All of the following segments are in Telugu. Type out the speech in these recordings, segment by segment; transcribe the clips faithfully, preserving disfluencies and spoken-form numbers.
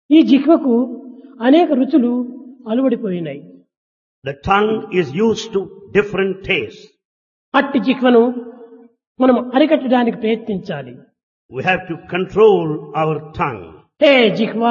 ఈ జిహ్వకు అనేక రుచులు అలవడిపోయినాయి. The tongue is used to different tastes. అట్టి జిహ్వను మనం అరికట్టడానికి ప్రయత్నించాలి. We have to control our tongue. హే జిహ్వా,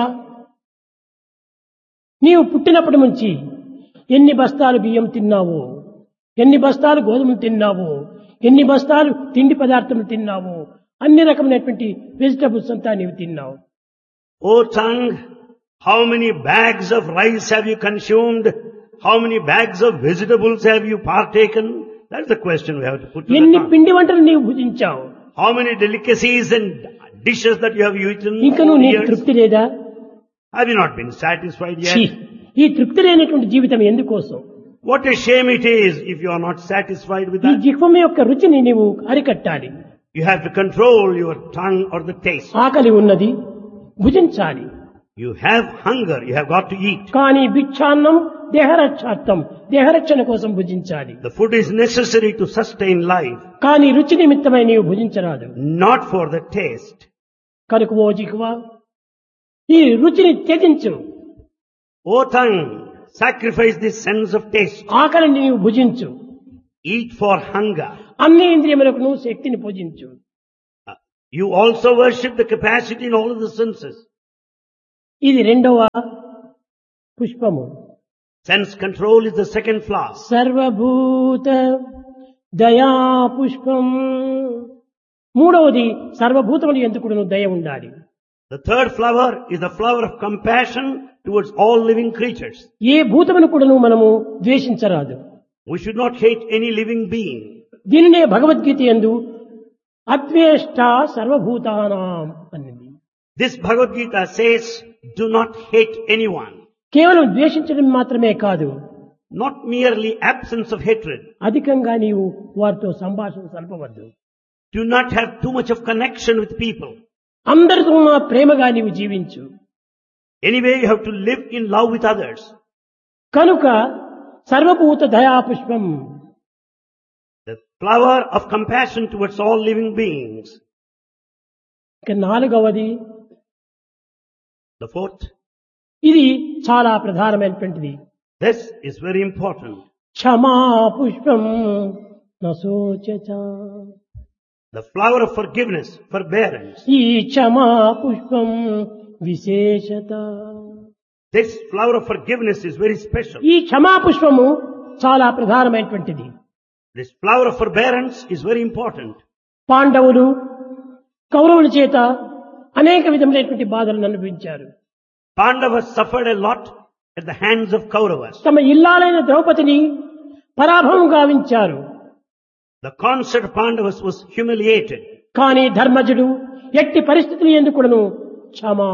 నీవు పుట్టినప్పటి నుంచి ఎన్ని బస్తాలు బియ్యం తిన్నావో, ఎన్ని బస్తాలు గోధుమలు తిన్నావో, ఎన్ని బస్తాలు తిండి పదార్థములు తిన్నావో, అన్ని రకమైనటువంటి వెజిటబుల్స్ అంతా నీవు తిన్నావు. O tongue, how many bags of rice have you consumed? How many bags of vegetables have you partaken? That's the question we have to put to the ఎన్ని tongue. పిండి వంటలు నీవు భుజించావు, How many delicacies and dishes that you have eaten ఇంకా over నువ్వు the నీకు years? తృప్తి లేదా? Have you not been satisfied ఛీ, yet? ఈ తృప్తి లేనటువంటి జీవితం ఎందుకోసం? What a shame it is if you are not satisfied with ఈ that. జిహ్వం యొక్క రుచిని నీవు అరికట్టాలి. You have to control your tongue or the taste. ఆకలి ఉన్నది, భుజించాలి. You have hunger, you have got to eat. కానీ భిక్షాన్నం దేహరక్షార్థం, దేహరక్షణ కోసం భుజించాలి. The food is necessary to sustain life, కానీ రుచి నిమిత్తమై నీవు భుజించరాదు. not for the taste. కనుక ఓ జిహ్వా, ఈ రుచిని త్యజించు. O tongue, sacrifice this sense of taste. ఆకలిని నీవు భుజించు. Eat for hunger. అన్ని ఇంద్రియములకు నువ్వు శక్తిని పూజించు. You also worship the capacity in all of the senses. ఇది రెండవ పుష్పము. Sense control is the second flower. సర్వభూత దయా పుష్పం. మూడవది సర్వభూతములు ఎందుకు దయ ఉండాలి. The third flower is the flower of compassion towards all living creatures. ఏ భూతమును కూడా మనము ద్వేషించరాదు. We should not hate any living being. దీనినే భగవద్గీత యందు అద్వేష్ట సర్వభూతానాం అన్నది. This Bhagavad Gita says, do not hate anyone. కేవలం ద్వేషించడం మాత్రమే కాదు, Not merely absence of hatred. అధికంగా నీవు వారితో సంభాషణ సల్పవద్దు. Do not have too much of connection with people. అందరితో నా ప్రేమగా నీవు జీవించు. Anyway, you have to live in love with others. కనుక సర్వభూత దయా పుష్పం. The flower of compassion towards all living beings. ఇక నాలుగవది, The fourth, ఇది చాలా ప్రధానమైనటువంటిది, this is very important. క్షమా పుష్పం నశోచచ. The flower of forgiveness, forbearance. ఈ క్షమా పుష్పం విశేషత. This flower of forgiveness is very special. ఈ క్షమా పుష్పము చాలా ప్రధానమైనటువంటిది. This flower of forbearance is very important. పాండవులు కౌరవుల చేత అనేక విధములైనటువంటి బాధలను అనుభవించారు. Pandavas suffered a lot at the hands of Kauravas. తమ ఇల్లాలైన ద్రౌపదిని పరాభవం గావించారు. The consort of Pandavas was humiliated. కానీ ధర్మజుడు ఎట్టి పరిస్థితులు ఎందుకును క్షమా,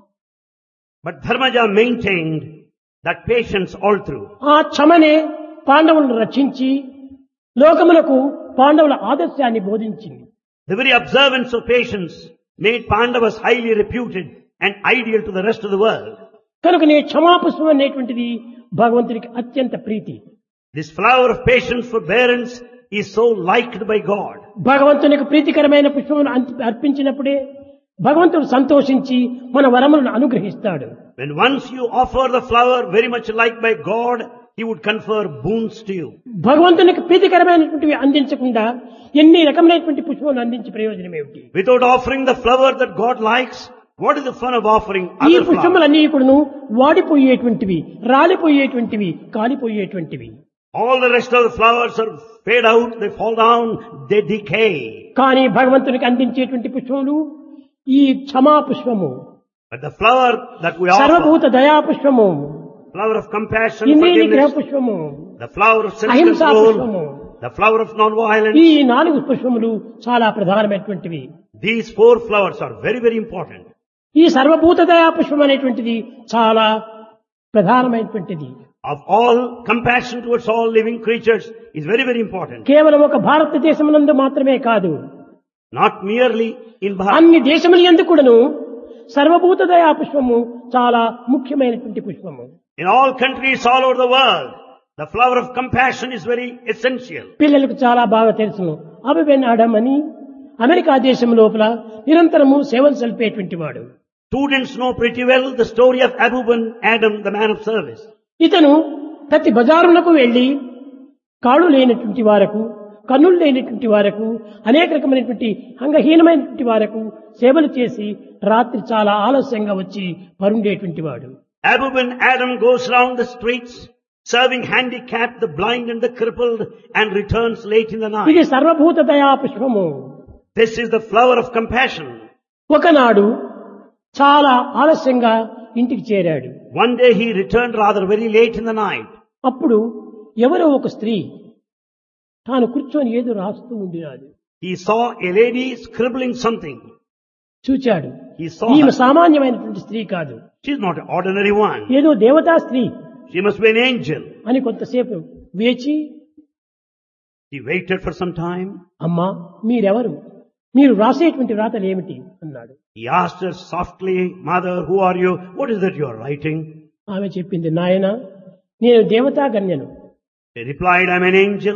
But Dharmaja maintained that patience all through. ఆ క్షమనే పాండవులను రక్షించి లోకములకు పాండవుల ఆదర్శాన్ని బోధించింది. The very observance of patience made Pandavas highly reputed and ideal to the rest of the world. కనుక నీ క్షమాపుష్పం అనేటువంటిది భగవంతునికి అత్యంత ప్రీతి. This flower of patience, forbearance is so liked by God. భగవంతునికి ప్రీతికరమైన పుష్పమును అర్పించినప్పుడే భగవంతుడు సంతోషించి మన వరములను అనుగ్రహిస్తాడు. When once you offer the flower very much liked by God, He would confer boons to you. భగవంతునికి ప్రీతికరమైనటువంటివి అందించకుండా ఎన్ని రకమైనటువంటి పుష్పములు అందించి ప్రయోజనం ఏమిటి? Without offering the flower that God likes, what is the fun of offering ఈ other flowers? పుష్పములన్నీ కూడాను వాడిపోయేటువంటివి, రాలిపోయేటువంటివి, కాలిపోయేటువంటివి. All the rest of the flowers are fade out, they fall down, they decay. కానీ భగవంతునికి అందించేటువంటి పుష్పములు ఈ క్షమా పుష్పము, But the flower that we offer, సర్వభూత దయా పుష్పము, flower of compassion, ఇంద్రియ నిగ్రహ forgiveness, పుష్పము, the flower of అహింసా పుష్పము, self-control, the flower of non-violence, ఈ నాలుగు పుష్పములు చాలా ప్రధానమైనటువంటివి. these four flowers are very, very important. ఈ సర్వభూత దయా పుష్పం అనేటువంటిది చాలా ప్రధానమైనటువంటిది. Of all, compassion towards all living creatures is very, very important. కేవలం ఒక భారతదేశమునందు మాత్రమే కాదు, Not merely in Bharat. అన్ని దేశముల యందు కూడాను సర్వభూత దయా పుష్పము చాలా ముఖ్యమైనటువంటి పుష్పము. In all countries all over the world, the flower of compassion is very essential. పిల్లలకు చాలా బాగా తెలుసును. అబెన్ ఆడమ్ అని అమెరికా దేశం లోపల నిరంతరము సేవలు సల్పేటువంటి వాడు. Students know pretty well the story of Abu ben Adam, the man of service. ఇతను ప్రతి బజారులకు వెళ్లి కాళ్ళు లేనటువంటి వారకు, కన్నులు లేనటువంటి వారకు, అనేక రకమైనటువంటి అంగహీనమైనటువంటి వారకు సేవలు చేసి రాత్రి చాలా ఆలస్యంగా వచ్చి పరుండేటువంటి వాడు. Abu ben Adam goes round the streets, serving handicapped, the blind and the crippled, and returns late in the ఇది night. సర్వభూత దయా పుష్పము. This is the flower of compassion. ఒకనాడు చాలా ఆలస్యంగా ఇంటికి చేరాడు. One day he returned rather very late in the night. అప్పుడు ఎవరో ఒక స్త్రీ తాను కూర్చొని ఏదో రాస్తూ ఉండినాడు. He saw a lady scribbling something. చూచాడు. He saw ఈమె her. సామాన్యమైనటువంటి స్త్రీ కాదు, She's not an ordinary one. ఏదో దేవతా స్త్రీ She must be an angel. అని కొంతసేపు వేచి, He waited for some time. అమ్మా మీరెవరు, మీరు రాసేటువంటి రాతలు ఏమిటి అన్నాడు. He asked her softly, Mother, who are you? What is that you are writing? ఆమె చెప్పింది, నాయన నేను దేవతా గణ్యను, He replied, I'm an angel.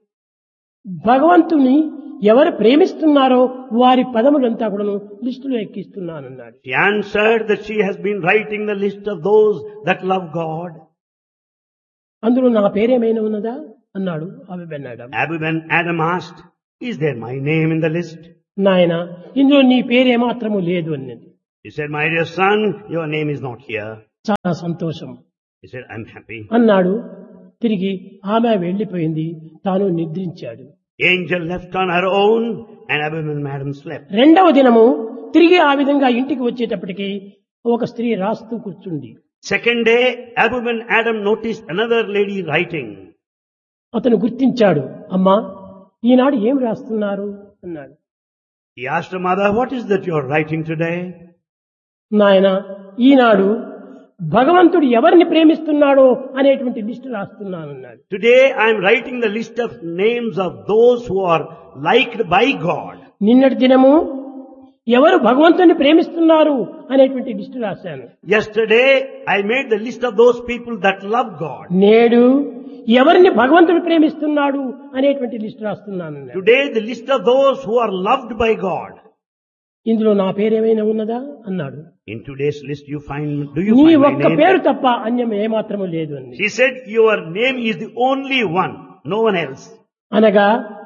భగవంతుని ఎవరు ప్రేమిస్తున్నారో వారి పదములంతా కూడాను లిస్టులో ఎక్కిస్తున్నానన్నాడు. She answered that she has been writing the list of those that love God. అందులో నా పేరేమైనా ఉన్నదా అన్నాడు ఆమె బెన్నాడు. Abu ben Adam asked, is there my name in the list? నాయన ఇందులో నీ పేరేమాత్రము లేదు అన్నది. He said, my dear son, your name is not here. చాలా సంతోషం He said, I'm happy. అన్నాడు. తిరిగి ఆమె వెళ్లిపోయింది, తాను నిద్రించాడు. Angel left on her own and Abu ben Adam slept. రెండవ దినము తిరిగి ఆ విధంగా ఇంటికి వచ్చేటప్పటికి ఒక స్త్రీ రాస్తూ కూర్చుంది. Second day, Abu ben Adam noticed another lady writing. అతను గుర్తించాడు. అమ్మా ఈనాడు ఏం రాస్తున్నారు అన్నాడు. He asked her mother, what is that you are writing today? నాయన ఈనాడు భగవంతుడు ఎవరిని ప్రేమిస్తున్నాడో అనేటువంటి list రాస్తున్నానన్నాడు. Today I am writing the list of names of those who are liked by God. నిన్నటి దినము ఎవరు భగవంతుని ప్రేమిస్తున్నారు అనేటువంటి లిస్టు రాశాను. Yesterday I made the list of those people that love God. నేడు ఎవరిని భగవంతుడు ప్రేమిస్తున్నాడు అనేటువంటి లిస్టు రాస్తున్నాను. Today the list of those who are loved by God. ఇందులో నా పేరేమైనా ఉన్నదా అన్నాడు. In today's list you find, do you నీ find my ఒక్క name? పేరు తప్ప అన్యం ఏమాత్రము లేదు అని. She said, your name is the only one, no one else. అనగా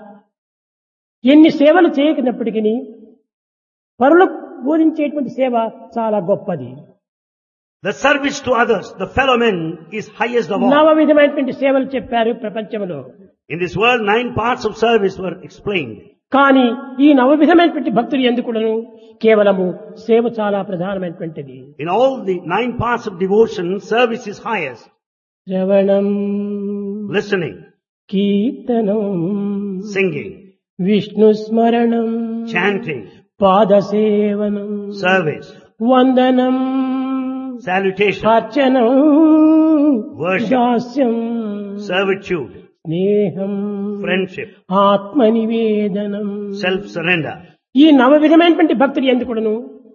ఎన్ని సేవలు చేయకున్నప్పటికీ పరులకు బోధించేటువంటి సేవ చాలా గొప్పది. The service to others, the fellow men, is highest of all. నవ విధమైనటువంటి సేవలు చెప్పారు ప్రపంచంలో. In this world, nine parts of service were explained. కానీ ఈ నవ విధమైనటువంటి భక్తులు ఎందుకును కేవలము సేవ చాలా ప్రధానమైనటువంటిది. In all the nine parts of devotion, service is highest. శ్రవణం, Listening, కీర్తనం, singing, విష్ణు స్మరణం, chanting, పాదసేవనం, service, వందనం, salutation, అర్చనం, worship, దాస్యం, servitude, స్నేహం, friendship, ఆత్మనివేదనం. self-surrender. ఈ నవ విధమైనటువంటి భక్తులు ఎందుకును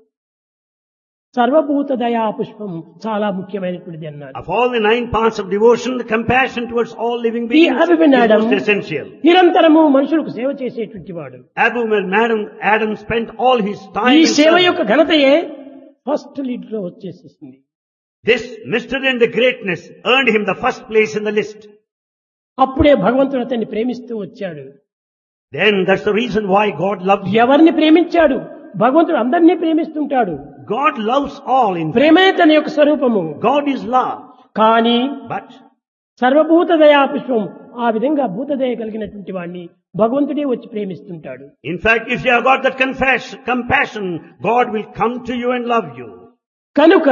సర్వభూత దయా పుష్పం చాలా ముఖ్యమైనటువంటిది అన్నారు. Of all the nine parts of devotion, the compassion towards all living ఈ beings is Abhimanyudu most essential. నిరంతరము మనుషులకు సేవ చేసేటువంటి వాడు. Abu ben Adam spent all his time ఈ in సేవ service. యొక్క ఘనతయే ఫస్ట్ లీడ్ లో వచ్చేసేసింది. This mystery and the greatness earned him the first place in the list. అప్పుడే భగవంతుడు అతన్ని ప్రేమిస్తూ వచ్చాడు. Then that's the reason why God loved him. ఎవరిని ప్రేమించాడు? భగవంతుడు అందరినీ ప్రేమిస్తుంటాడు. God loves all. In fact, ప్రేమే తన యొక్క స్వరూపము. God is love. కానీ But సర్వభూత దయా పుష్పం ఆ విధంగా భూతదయ కలిగినటువంటి వాడిని భగవంతుడే వచ్చి ప్రేమిస్తుంటాడు. in fact, if you have got that confess, compassion, God will come to you and love you. కనుక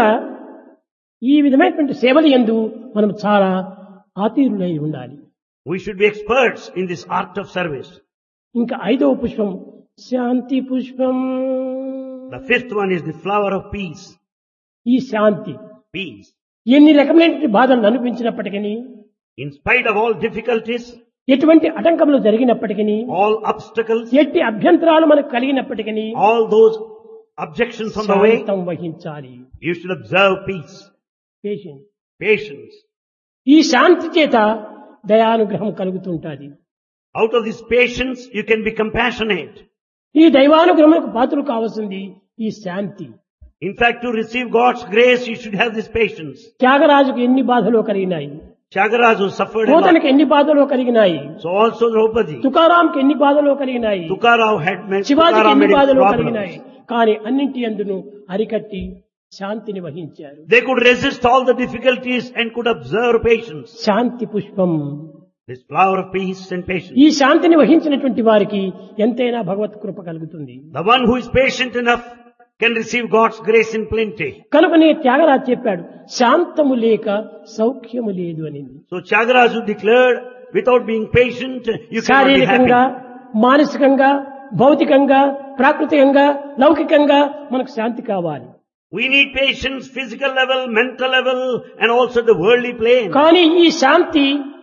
ఈ విధమైనటువంటి సేవలు యందు మనం చాలా ఆతీరులై ఉండాలి. We should be experts in this art of service. ఇంకా ఐదవ పుష్పం శాంతి పుష్పం. The fifth one is the flower of peace. ఈ శాంతి Peace. ఎన్ని రకమైనటువంటి బాధలను అనిపించినప్పటికీ, In spite of all difficulties, ఎటువంటి ఆటంకములు జరిగినప్పటికీ, all obstacles, ఎట్టి అభ్యంతరాలు మనకు కలిగినప్పటికీ all those objections on the way, శాంతం వహించాలి. you should observe peace, patience. patience. ఈ శాంతి చేత దయానుగ్రహం కలుగుతుంటాది. Out of this patience, you can be compassionate. ఈ దైవానుగ్రహములకు పాత్రలు కావాల్సింది ఈ శాంతి. In fact, to receive God's grace, you should have this patience. త్యాగరాజుకు ఎన్ని బాధలు కలిగినాయి, Tyagaraja suffered a lot. పోతనకి ఎన్ని బాధలు కలిగినాయి, So also Draupadi. తుకారాంకి ఎన్ని బాధలు కలిగినాయి, Tukarao had met, శివాజీకి Tukaram ఎన్ని had బాధలు problems. కలిగినాయి. కానీ అన్నింటి అందును అరికట్టి శాంతిని వహించారు. They could resist all the difficulties and could observe patience. శాంతి పుష్పం. This flower of peace and patience. ఈ శాంతిని వహించినటువంటి వారికి ఎంతైనా భగవత్ కృప కలుగుతుంది. The one who is patient enough can receive God's grace in plenty. కనుకనే త్యాగరాజు చెప్పాడు, శాంతము లేక సౌఖ్యము లేదు అని. So Tyagaraja declared, without being patient, you cannot be శారీరకంగా, happy. మానసికంగా, భౌతికంగా, ప్రాకృతికంగా, లౌకికంగా మనకు శాంతి కావాలి. We need patience, physical level, mental level, and also the worldly plane. కానీ ఈ శాంతి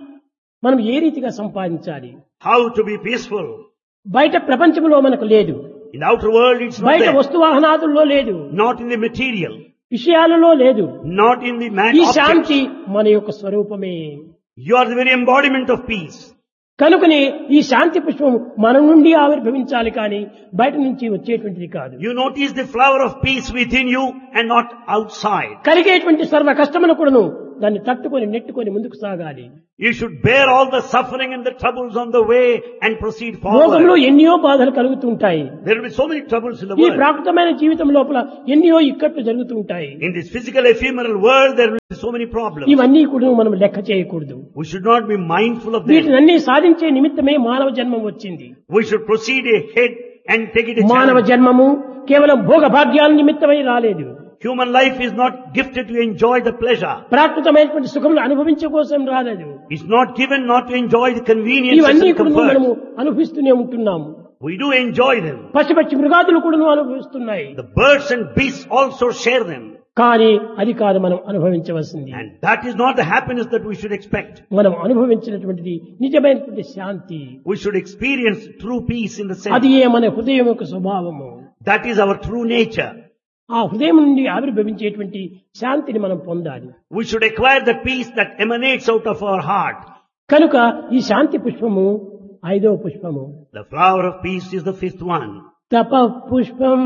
మనం ఏ రీతిగా సంపాదించాలి? How to be peaceful. బయట ప్రపంచంలో మనకు లేదు, In the outer world, it's not బయట there. వస్తు వాహనాదుల్లో లేదు, Not in the material. విషయాలలో లేదు. Not in the man ఈ objects. శాంతి మన యొక్క స్వరూపమే. You are the very embodiment of peace. కనుకనే ఈ శాంతి పుష్పం మన నుండి ఆవిర్భవించాలి కానీ బయట నుంచి వచ్చేటువంటిది కాదు. You notice the flower of peace within you and not outside. కలిగేటువంటి సర్వ కష్టములు కూడాను దాన్ని తట్టుకొని నెట్టుకొని ముందుకు సాగాలి. You should bear all the suffering and the troubles on the way and proceed లోకంలో forward. ఎన్నో బాధలు కలుగుతుంటాయి. There will be so many troubles in the ఈ world. ప్రాకృతమైన జీవితం లోపల ఎన్నో ఇక్కట్లు జరుగుతూ ఉంటాయి. In this physical ephemeral world, there will be so many problems. ఇవన్నీ కూడా మనం లెక్క చేయకూడదు. We should not be mindful of them. వీటినన్నీ సాధించే నిమిత్తమే మానవ జన్మం వచ్చింది. We should proceed ahead and take it a మానవ challenge. జన్మము కేవలం భోగ భాగ్యాల నిమిత్తమై రాలేదు. Human life is not gifted to enjoy the pleasure. ప్రాకృతమైనటువంటి సుఖములు అనుభవించే కోసం రాలేదు. It's not given not to enjoy the conveniences ఇవన్నీ and కూడా మనము comforts. అనుభవిస్తూనే ఉంటున్నాము. We do enjoy them. పశుపక్షి మృగాదులు కూడా అనుభవిస్తున్నాయి. The birds and beasts also share them. కానీ అది కాదు మనం అనుభవించవలసింది. And that is not the happiness that we should expect. మనం అనుభవించినటువంటిది నిజమైనటువంటి శాంతి. We should experience true peace in the అది sense. ఏ మన హృదయం యొక్క స్వభావము. That is our true nature. ఆ హృదయం నుండి ఆవిర్భవించేటువంటి శాంతిని మనం పొందాలి. We should acquire the peace that emanates out of our heart. కనుక ఈ శాంతి పుష్పము ఐదవ పుష్పము. The flower of peace is the fifth one. తప పుష్పం.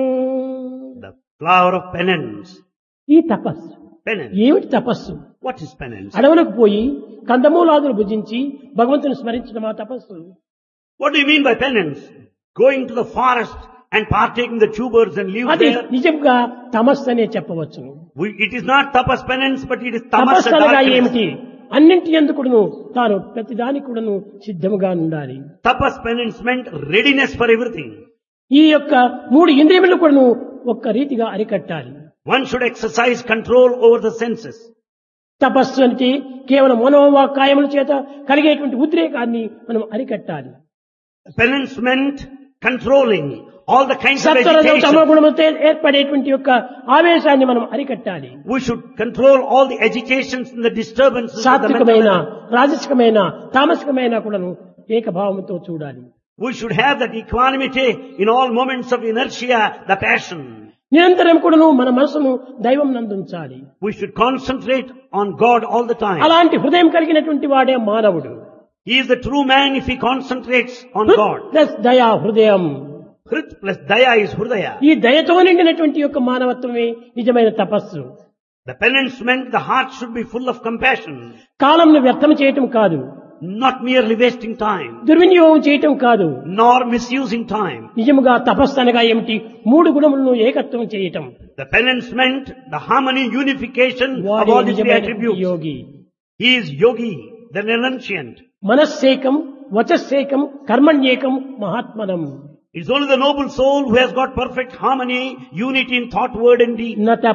The flower of penance. ఈ తపస్సు Penance. ఏమిటి తపస్సు? What is penance? అడవులకు పోయి కందమూలాదులు భుజించి భగవంతుని స్మరించడం ఆ తపస్సు. What do you mean by penance? Going to the forest and partaking the tubers and leaves అది there? నిజంగా తమస్సు అనే చెప్పవచ్చు. We, it is not tapas penance, but it is tamas తపస్సు అనగా darkness. ఏమిటి? అన్నింటి ఎందుకును తాను ప్రతిదానికి కూడాను సిద్ధముగా ఉండాలి. Tapas penance meant readiness for everything. ఈ యొక్క మూడు ఇంద్రియములు కూడాను ఒక్క రీతిగా అరికట్టాలి. One should exercise control over the senses. తపస్సు అంటే కేవలం మనోవాకాయముల చేత కలిగేటువంటి ఉద్రేకాన్ని మనం అరికట్టాలి. Penance meant controlling all the kinds of సత్వరజ agitation. తమోగుణములతో ఏర్పడేటువంటి యొక్క ఆవేశాన్ని మనం అరికట్టాలి. We should control all the agitations and the disturbances of the mental సాత్వికమైన, level. రాజసికమైన, తామసికమైన కూడాను ఏకభావంతో చూడాలి. We should have that equanimity in all moments of inertia, the passion. నిరంతరం కూడాను మన మనసును దైవం నందుంచాలి. We should concentrate on God all the time. అలాంటి హృదయం కలిగినటువంటి వాడే మానవుడు. He is the true man if he concentrates on God. Plus దయా హృదయం. Hrit plus daya is hridaya. ఈ దయతో నిండినటువంటి యొక్క మానవత్వమే నిజమైన తపస్సు. The penance meant the heart should be full of compassion, కాలంను వ్యర్థం చేయటం కాదు, not merely wasting time, దుర్వినియోగం చేయటం కాదు. nor misusing time. నిజముగా తపస్సు అనగా ఏమిటి? మూడు గుణములను ఏకత్వం చేయటం. The penance meant the harmony, unification of వాడే all these three నిజమైన attributes. Yogi. He is yogi, the renunciant. మనస్సేకం, వచస్సేకం, కర్మణ్యేకం, మహాత్మనం. It's only the noble soul who has got perfect harmony, unity in thought, word and deed. నత